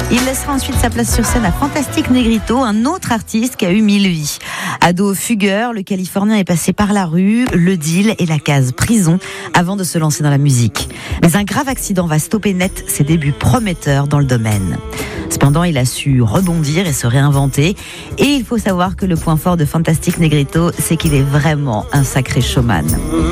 Il laissera ensuite sa place sur scène à Fantastic Negrito, un autre artiste qui a eu 1000 vies. Ado fugueur, le Californien est passé par la rue, le deal et la case prison avant de se lancer dans la musique. Mais un grave accident va stopper net ses débuts prometteurs dans le domaine. Cependant, il a su rebondir et se réinventer. Et il faut savoir que le point fort de Fantastic Negrito, c'est qu'il est vraiment un sacré showman.